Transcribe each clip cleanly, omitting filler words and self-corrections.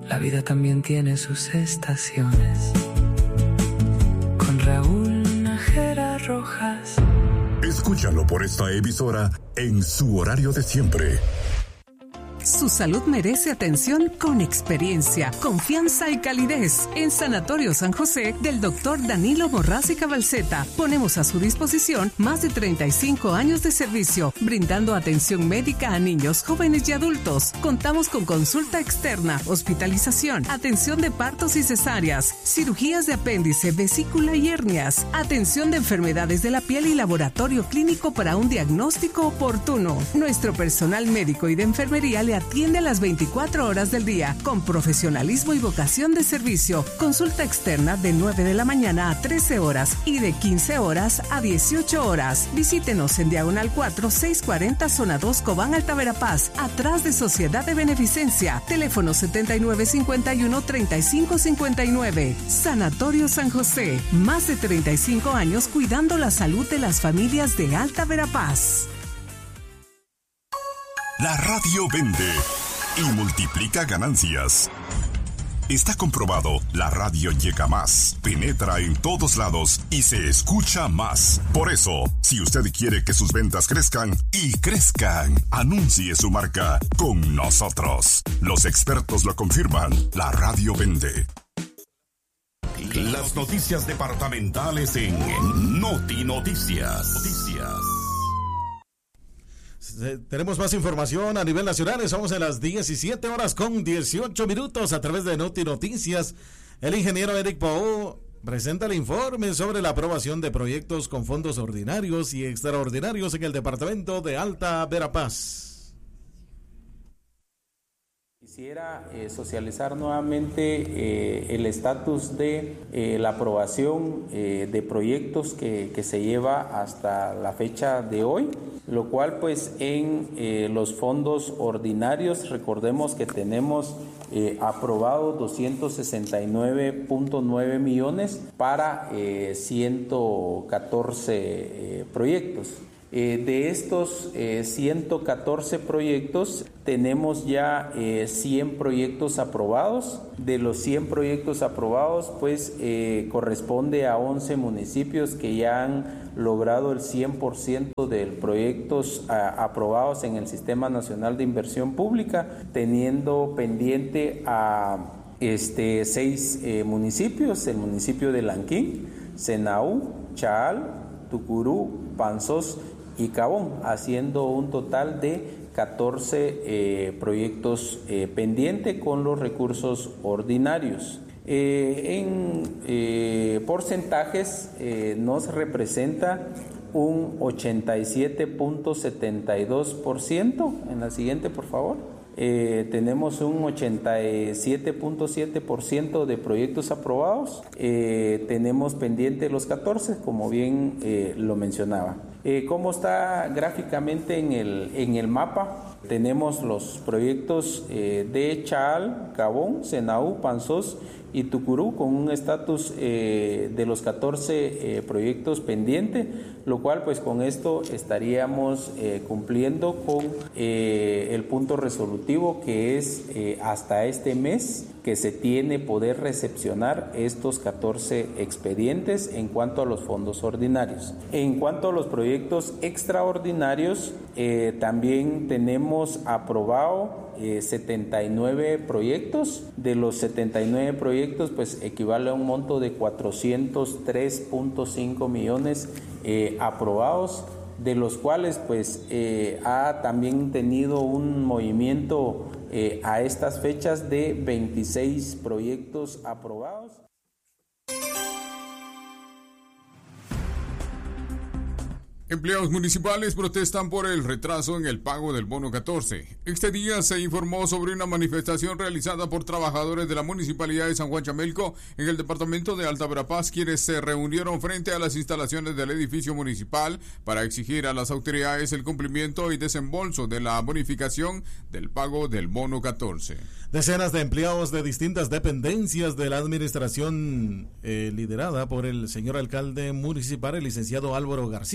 La vida también tiene sus estaciones. Con Raúl Nájera Rojas. Escúchalo por esta emisora en su horario de siempre. Su salud merece atención con experiencia, confianza y calidez. En Sanatorio San José del Dr. Danilo Morraz y Cabalceta ponemos a su disposición más de 35 años de servicio, brindando atención médica a niños, jóvenes y adultos. Contamos con consulta externa, hospitalización, atención de partos y cesáreas, cirugías de apéndice, vesícula y hernias, atención de enfermedades de la piel y laboratorio clínico para un diagnóstico oportuno. Nuestro personal médico y de enfermería le atiende a las 24 horas del día con profesionalismo y vocación de servicio. Consulta externa de 9 de la mañana a 13 horas y de 15 horas a 18 horas. Visítenos en Diagonal 4, 640 Zona 2 Cobán, Alta Verapaz, atrás de Sociedad de Beneficencia. Teléfono 7951-3559. Sanatorio San José. Más de 35 años cuidando la salud de las familias de Alta Verapaz. La radio vende y multiplica ganancias. Está comprobado, la radio llega más, penetra en todos lados y se escucha más. Por eso, si usted quiere que sus ventas crezcan y crezcan, anuncie su marca con nosotros. Los expertos lo confirman, la radio vende. Las noticias departamentales en Noti Noticias. Tenemos más información a nivel nacional. Estamos en las 17 horas con 18 minutos a través de Noti Noticias. El ingeniero Eric Pou presenta el informe sobre la aprobación de proyectos con fondos ordinarios y extraordinarios en el departamento de Alta Verapaz. Quisiera socializar nuevamente el estatus de la aprobación de proyectos que se lleva hasta la fecha de hoy, lo cual pues en los fondos ordinarios recordemos que tenemos aprobado 269.9 millones para 114 proyectos. De estos 114 proyectos, tenemos ya 100 proyectos aprobados. De los 100 proyectos aprobados, pues corresponde a 11 municipios que ya han logrado el 100% de proyectos aprobados en el Sistema Nacional de Inversión Pública, teniendo pendiente a 6 municipios: el municipio de Lanquín, Senaú, Chaal, Tucurú, Panzós y Cabón, haciendo un total de 14 proyectos pendientes con los recursos ordinarios. En porcentajes nos representa un 87.72%. En la siguiente, por favor. Tenemos un 87.7% de proyectos aprobados. Tenemos pendiente los 14, como bien lo mencionaba. ¿Cómo está gráficamente en el mapa? Tenemos los proyectos de Chaal, Cabón, Senaú, Panzós y Tucurú con un estatus de los 14 proyectos pendientes, lo cual pues con esto estaríamos cumpliendo con el punto resolutivo que es hasta este mes que se tiene poder recepcionar estos 14 expedientes en cuanto a los fondos ordinarios. En cuanto a los proyectos extraordinarios, también tenemos aprobado 79 proyectos. De los 79 proyectos, pues equivale a un monto de 403.5 millones aprobados, de los cuales pues ha también tenido un movimiento a estas fechas de 26 proyectos aprobados. Empleados municipales protestan por el retraso en el pago del bono 14. Este día se informó sobre una manifestación realizada por trabajadores de la Municipalidad de San Juan Chamelco en el departamento de Alta Verapaz, quienes se reunieron frente a las instalaciones del edificio municipal para exigir a las autoridades el cumplimiento y desembolso de la bonificación del pago del bono 14. Decenas de empleados de distintas dependencias de la administración liderada por el señor alcalde municipal, el licenciado Álvaro García,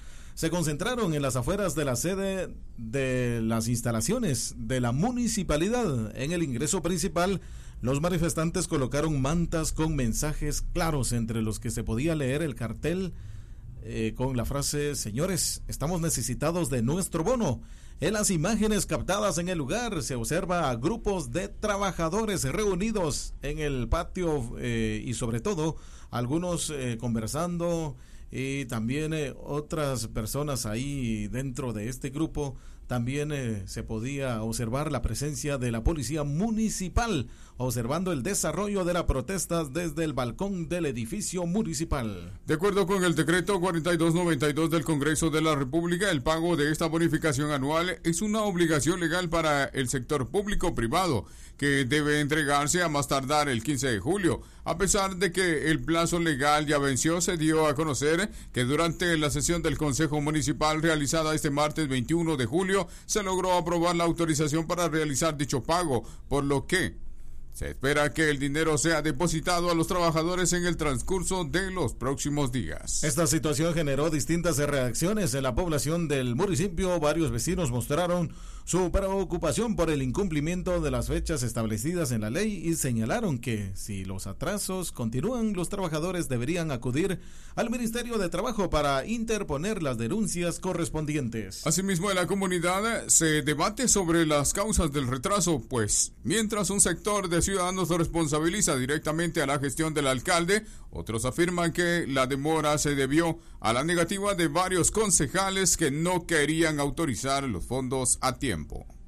se concentraron en las afueras de la sede de las instalaciones de la municipalidad. En el ingreso principal, los manifestantes colocaron mantas con mensajes claros, entre los que se podía leer el cartel con la frase: señores, estamos necesitados de nuestro bono. En las imágenes captadas en el lugar se observa a grupos de trabajadores reunidos en el patio y sobre todo algunos conversando, y también otras personas ahí dentro de este grupo. También se podía observar la presencia de la policía municipal, observando el desarrollo de las protestas desde el balcón del edificio municipal. De acuerdo con el decreto 4292 del Congreso de la República, el pago de esta bonificación anual es una obligación legal para el sector público-privado, que debe entregarse a más tardar el 15 de julio. A pesar de que el plazo legal ya venció, se dio a conocer que durante la sesión del Consejo Municipal realizada este martes 21 de julio, se logró aprobar la autorización para realizar dicho pago, por lo que se espera que el dinero sea depositado a los trabajadores en el transcurso de los próximos días. Esta situación generó distintas reacciones en la población del municipio. Varios vecinos mostraron su preocupación por el incumplimiento de las fechas establecidas en la ley y señalaron que si los atrasos continúan, los trabajadores deberían acudir al Ministerio de Trabajo para interponer las denuncias correspondientes. Asimismo, en la comunidad se debate sobre las causas del retraso, pues mientras un sector de ciudadanos lo responsabiliza directamente a la gestión del alcalde, otros afirman que la demora se debió a la negativa de varios concejales que no querían autorizar los fondos a tiempo.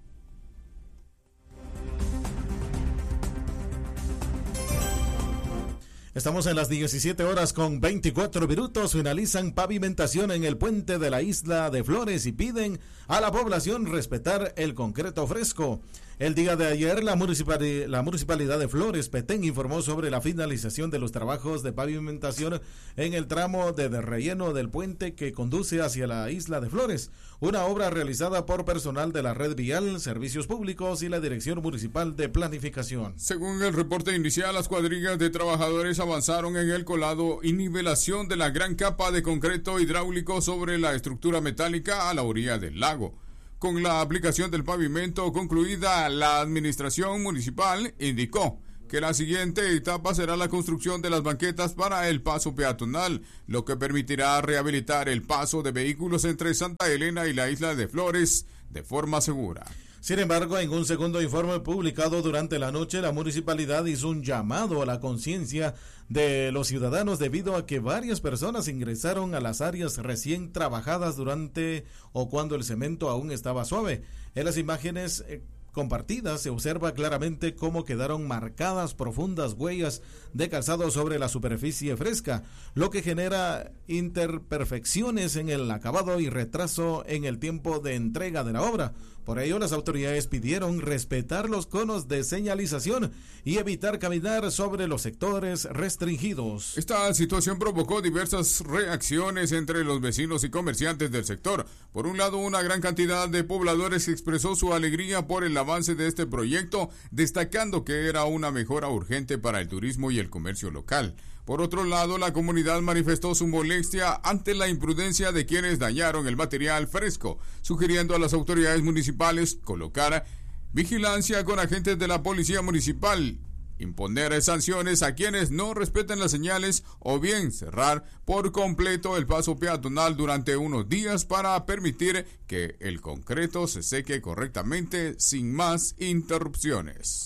Estamos en las 17 horas con 24 minutos. Finalizan pavimentación en el puente de la Isla de Flores y piden a la población respetar el concreto fresco. El día de ayer, la Municipalidad de Flores, Petén, informó sobre la finalización de los trabajos de pavimentación en el tramo de relleno del puente que conduce hacia la Isla de Flores, una obra realizada por personal de la Red Vial, Servicios Públicos y la Dirección Municipal de Planificación. Según el reporte inicial, las cuadrillas de trabajadores avanzaron en el colado y nivelación de la gran capa de concreto hidráulico sobre la estructura metálica a la orilla del lago. Con la aplicación del pavimento concluida, la administración municipal indicó que la siguiente etapa será la construcción de las banquetas para el paso peatonal, lo que permitirá rehabilitar el paso de vehículos entre Santa Elena y la Isla de Flores de forma segura. Sin embargo, en un segundo informe publicado durante la noche, la municipalidad hizo un llamado a la conciencia de los ciudadanos debido a que varias personas ingresaron a las áreas recién trabajadas durante o cuando el cemento aún estaba suave. En las imágenes compartidas se observa claramente cómo quedaron marcadas profundas huellas de calzado sobre la superficie fresca, lo que genera imperfecciones en el acabado y retraso en el tiempo de entrega de la obra. Por ello, las autoridades pidieron respetar los conos de señalización y evitar caminar sobre los sectores restringidos. Esta situación provocó diversas reacciones entre los vecinos y comerciantes del sector. Por un lado, una gran cantidad de pobladores expresó su alegría por el avance de este proyecto, destacando que era una mejora urgente para el turismo y el comercio local. Por otro lado, la comunidad manifestó su molestia ante la imprudencia de quienes dañaron el material fresco, sugiriendo a las autoridades municipales colocar vigilancia con agentes de la policía municipal, imponer sanciones a quienes no respeten las señales o bien cerrar por completo el paso peatonal durante unos días para permitir que el concreto se seque correctamente sin más interrupciones.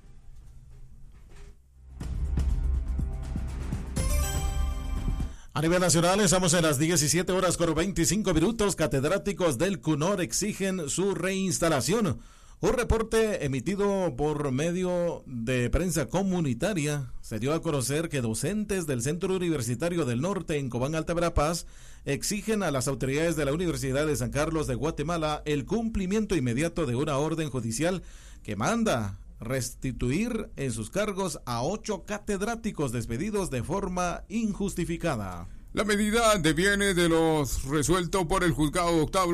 A nivel nacional, estamos en las 17 horas con 25 minutos. Catedráticos del CUNOR exigen su reinstalación. Un reporte emitido por medio de prensa comunitaria se dio a conocer que docentes del Centro Universitario del Norte en Cobán Alta Verapaz exigen a las autoridades de la Universidad de San Carlos de Guatemala el cumplimiento inmediato de una orden judicial que manda restituir en sus cargos a 8 catedráticos despedidos de forma injustificada. La medida deviene de los resuelto por el juzgado octavo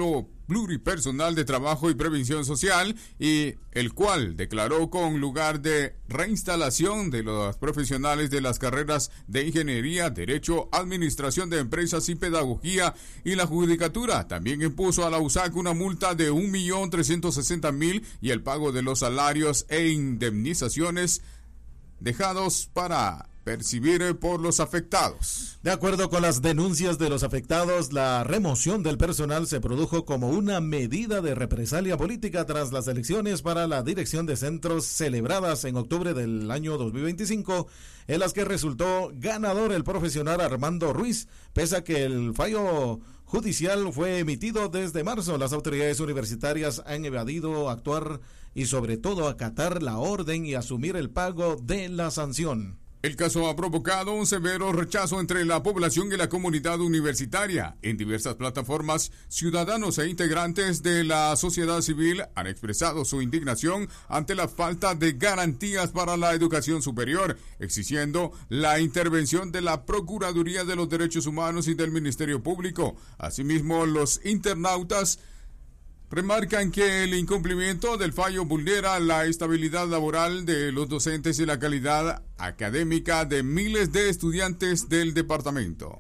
Pluripersonal de Trabajo y Prevención Social, y el cual declaró con lugar de reinstalación de los profesionales de las carreras de Ingeniería, Derecho, Administración de Empresas y Pedagogía y la Judicatura. También impuso a la USAC una multa de 1.360.000 y el pago de los salarios e indemnizaciones dejados para percibir por los afectados. De acuerdo con las denuncias de los afectados, la remoción del personal se produjo como una medida de represalia política tras las elecciones para la dirección de centros celebradas en octubre del año 2025, en las que resultó ganador el profesional Armando Ruiz, pese a que el fallo judicial fue emitido desde marzo. Las autoridades universitarias han evadido actuar y sobre todo acatar la orden y asumir el pago de la sanción. El caso ha provocado un severo rechazo entre la población y la comunidad universitaria. En diversas plataformas, ciudadanos e integrantes de la sociedad civil han expresado su indignación ante la falta de garantías para la educación superior, exigiendo la intervención de la Procuraduría de los Derechos Humanos y del Ministerio Público. Asimismo, los internautas remarcan que el incumplimiento del fallo vulnera la estabilidad laboral de los docentes y la calidad académica de miles de estudiantes del departamento.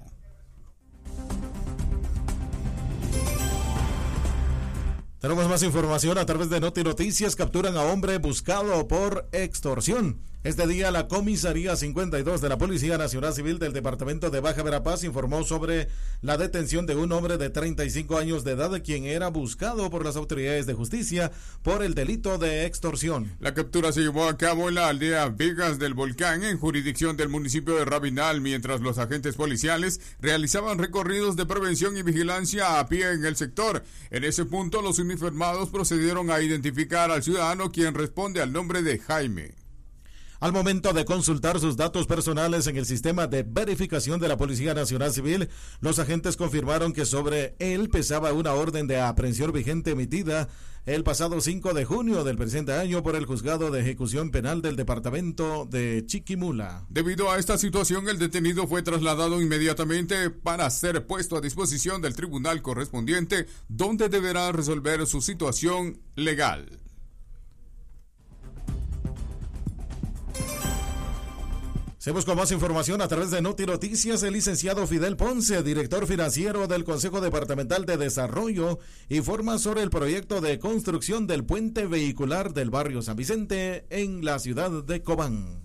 Tenemos más información a través de Noti Noticias. Capturan a hombre buscado por extorsión. Este día la Comisaría 52 de la Policía Nacional Civil del Departamento de Baja Verapaz informó sobre la detención de un hombre de 35 años de edad, quien era buscado por las autoridades de justicia por el delito de extorsión. La captura se llevó a cabo en la aldea Vegas del Volcán, en jurisdicción del municipio de Rabinal, mientras los agentes policiales realizaban recorridos de prevención y vigilancia a pie en el sector. En ese punto, los uniformados procedieron a identificar al ciudadano, quien responde al nombre de Jaime. Al momento de consultar sus datos personales en el sistema de verificación de la Policía Nacional Civil, los agentes confirmaron que sobre él pesaba una orden de aprehensión vigente emitida el pasado 5 de junio del presente año por el Juzgado de Ejecución Penal del Departamento de Chiquimula. Debido a esta situación, el detenido fue trasladado inmediatamente para ser puesto a disposición del tribunal correspondiente, donde deberá resolver su situación legal. Seguimos con más información a través de Noti Noticias. El licenciado Fidel Ponce, director financiero del Consejo Departamental de Desarrollo, informa sobre el proyecto de construcción del puente vehicular del barrio San Vicente en la ciudad de Cobán.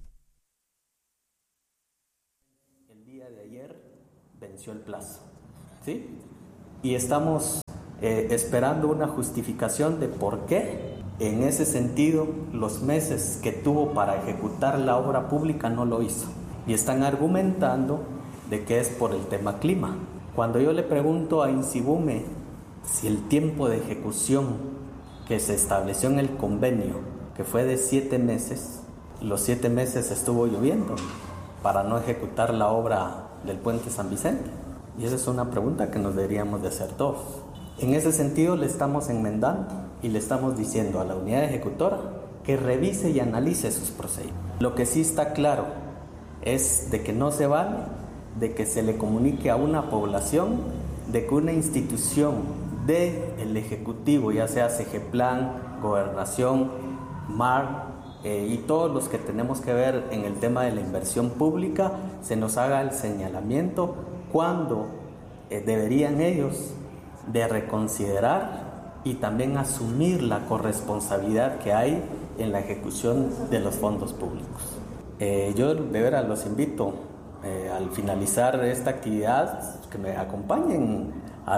El día de ayer venció el plazo, ¿sí? Y estamos esperando una justificación de por qué. En ese sentido, los meses que tuvo para ejecutar la obra pública no lo hizo. Y están argumentando de que es por el tema clima. Cuando yo le pregunto a Insibume si el tiempo de ejecución que se estableció en el convenio, que fue de 7 meses, los 7 meses estuvo lloviendo para no ejecutar la obra del puente San Vicente. Y esa es una pregunta que nos deberíamos de hacer todos. En ese sentido, le estamos enmendando y le estamos diciendo a la unidad ejecutora que revise y analice sus procedimientos. Lo que sí está claro es de que no se vale de que se le comunique a una población de que una institución del Ejecutivo, ya sea CEGEPLAN, Gobernación, MAR y todos los que tenemos que ver en el tema de la inversión pública, se nos haga el señalamiento cuando deberían ellos de reconsiderar y también asumir la corresponsabilidad que hay en la ejecución de los fondos públicos. Yo de veras los invito al finalizar esta actividad que me acompañen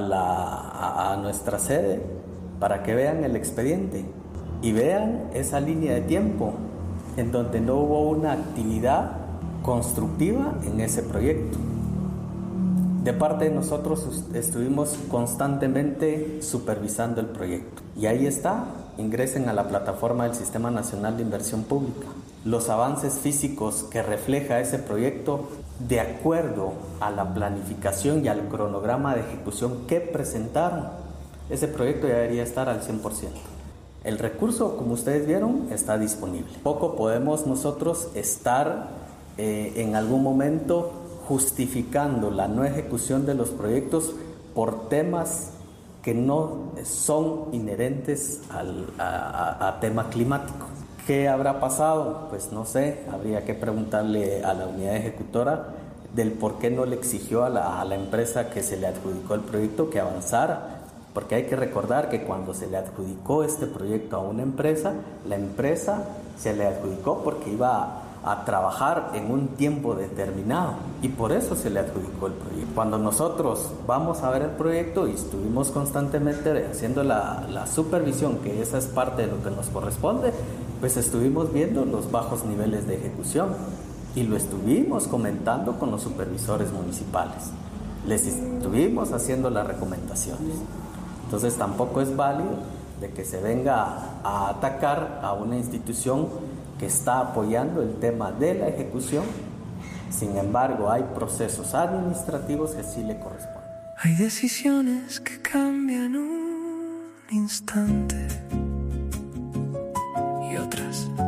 a nuestra sede para que vean el expediente y vean esa línea de tiempo en donde no hubo una actividad constructiva en ese proyecto. De parte de nosotros estuvimos constantemente supervisando el proyecto. Y ahí está, ingresen a la plataforma del Sistema Nacional de Inversión Pública. Los avances físicos que refleja ese proyecto de acuerdo a la planificación y al cronograma de ejecución que presentaron, ese proyecto ya debería estar al 100%. El recurso, como ustedes vieron, está disponible. Poco podemos nosotros estar en algún momento justificando la no ejecución de los proyectos por temas que no son inherentes a tema climático. ¿Qué habrá pasado? Pues no sé, habría que preguntarle a la unidad ejecutora del por qué no le exigió a la empresa que se le adjudicó el proyecto que avanzara. Porque hay que recordar que cuando se le adjudicó este proyecto a una empresa, la empresa se le adjudicó porque iba a trabajar en un tiempo determinado y por eso se le adjudicó el proyecto. Cuando nosotros vamos a ver el proyecto y estuvimos constantemente haciendo la supervisión, que esa es parte de lo que nos corresponde, pues estuvimos viendo los bajos niveles de ejecución y lo estuvimos comentando con los supervisores municipales. Les estuvimos haciendo las recomendaciones. Entonces tampoco es válido de que se venga a atacar a una institución que está apoyando el tema de la ejecución. Sin embargo, hay procesos administrativos que sí le corresponden. Hay decisiones que cambian un instante.